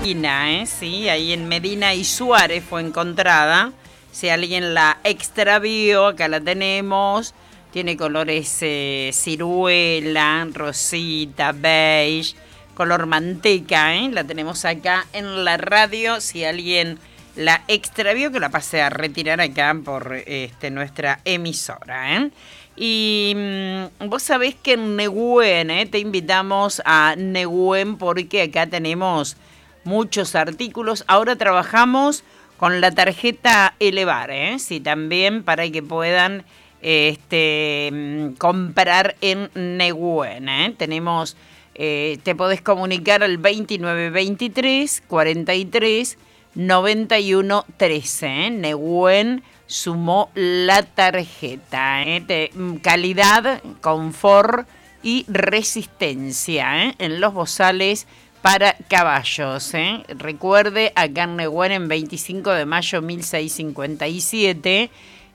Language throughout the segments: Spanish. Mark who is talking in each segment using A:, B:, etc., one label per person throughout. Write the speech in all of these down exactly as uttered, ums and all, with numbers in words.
A: Medina, ¿eh? Sí, ahí en Medina y Suárez fue encontrada. Si alguien la extravió, acá la tenemos. Tiene colores eh, ciruela, rosita, beige, color manteca, ¿eh? La tenemos acá en la radio. Si alguien la extravió, que la pase a retirar acá por este, nuestra emisora, ¿eh? Y mmm, vos sabés que en Nehuen, ¿eh? Te invitamos a Nehuen porque acá tenemos muchos artículos. Ahora trabajamos con la tarjeta Elevar, ¿eh? Sí, también para que puedan este, comprar en Nehuen, ¿eh? Tenemos, eh, te podés comunicar al veintinueve veintitrés cuarenta y tres noventa y uno trece, ¿eh? Nehuen sumó la tarjeta, ¿eh? De calidad, confort y resistencia, ¿eh? En los bozales para caballos, ¿eh? Recuerde, acá en Nehuen, en veinticinco de mayo mil seiscientos cincuenta y siete,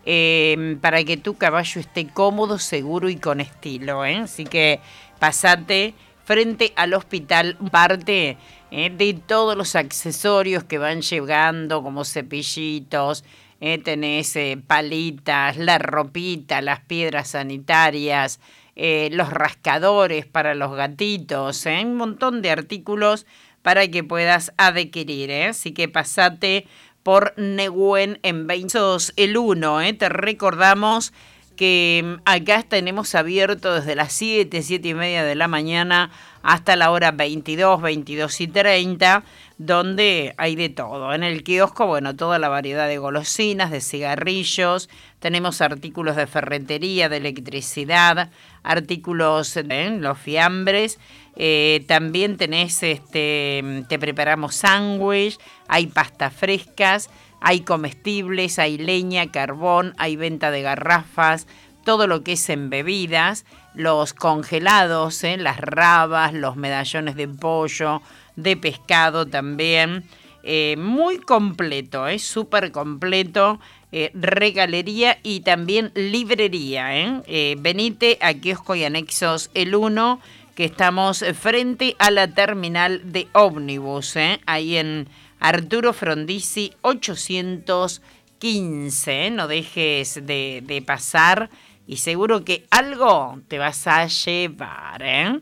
A: eh, para que tu caballo esté cómodo, seguro y con estilo, ¿eh? Así que pasate frente al hospital, parte eh, de todos los accesorios que van llegando, como cepillitos, eh, tenés eh, palitas, la ropita, las piedras sanitarias, eh, los rascadores para los gatitos, ¿eh? Un montón de artículos para que puedas adquirir, ¿eh? Así que pasate por Nehuen en veintidós el uno, ¿eh? Te recordamos que acá tenemos abierto desde las siete, siete y media de la mañana hasta la hora veintidós, veintidós y treinta, donde hay de todo. En el kiosco, bueno, toda la variedad de golosinas, de cigarrillos, tenemos artículos de ferretería, de electricidad, artículos de los fiambres, eh, también tenés, este, te preparamos sándwich, hay pastas frescas, hay comestibles, hay leña, carbón, hay venta de garrafas, todo lo que es en bebidas, los congelados, ¿eh? Las rabas, los medallones de pollo, de pescado también. Eh, muy completo, es ¿eh? Súper completo, eh, regalería y también librería. ¿eh? Eh, venite a Kiosco y Anexos el uno, que estamos frente a la terminal de ómnibus, ¿eh? ahí en Arturo Frondizi ochocientos quince, ¿eh? No dejes de, de pasar y seguro que algo te vas a llevar, ¿eh?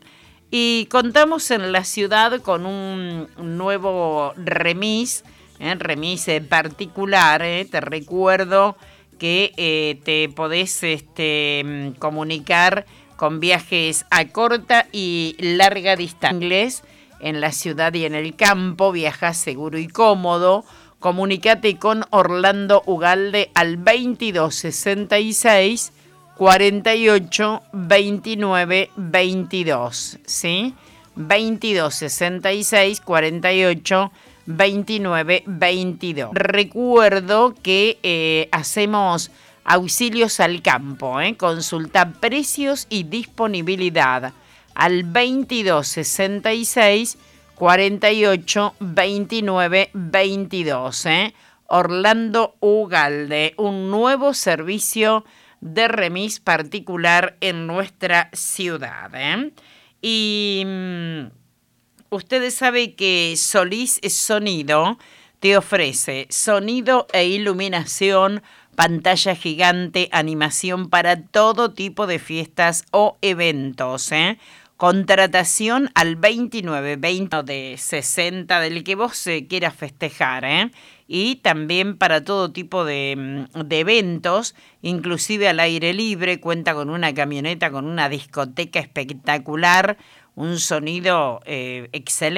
A: Y contamos en la ciudad con un nuevo remis, ¿eh? remis particular, ¿eh? Te recuerdo que eh, te podés este, comunicar con viajes a corta y larga distancia. En la ciudad y en el campo, viaja seguro y cómodo. Comunícate con Orlando Ugalde al veintidós sesenta y seis cuarenta y ocho veintinueve veintidós, ¿sí? veintidós sesenta y seis cuarenta y ocho veintinueve veintidós. Recuerdo que eh, hacemos auxilios al campo, ¿eh? Consulta precios y disponibilidad al veintidós sesenta y seis cuarenta y ocho veintinueve veintidós, ¿eh? Orlando Ugalde, un nuevo servicio de remis particular en nuestra ciudad, ¿eh? Y mmm, ustedes saben que Solís Sonido te ofrece sonido e iluminación, pantalla gigante, animación para todo tipo de fiestas o eventos, ¿eh? Contratación al veintinueve veinte de sesenta del que vos eh, quieras festejar, ¿eh? Y también para todo tipo de, de eventos, inclusive al aire libre. Cuenta con una camioneta, con una discoteca espectacular, un sonido eh, excelente.